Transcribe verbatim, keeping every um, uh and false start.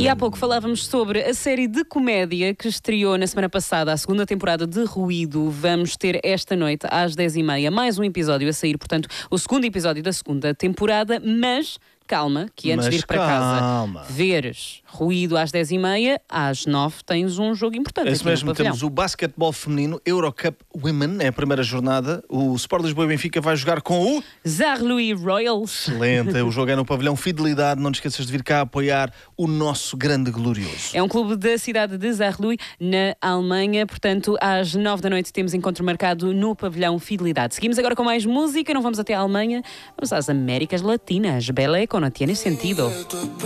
E há pouco falávamos sobre a série de comédia que estreou na semana passada, a segunda temporada de Ruído. Vamos ter esta noite, às dez e meia, mais um episódio a sair, portanto, o segundo episódio da segunda temporada, mas... Calma, que antes Mas de ir para calma. casa veres Ruído às dez e meia, às nove tens um jogo importante. É isso mesmo, temos o basquetebol feminino, Eurocup Women, é a primeira jornada. O Sport Lisboa e Benfica vai jogar com o... Saarlouis Royals. Excelente, o jogo é no pavilhão Fidelidade, não te esqueças de vir cá apoiar o nosso grande glorioso. É um clube da cidade de Saarlouis, na Alemanha, portanto, às nove da noite temos encontro marcado no pavilhão Fidelidade. Seguimos agora com mais música, não vamos até a Alemanha, vamos às Américas Latinas. Belé, no tiene sentido.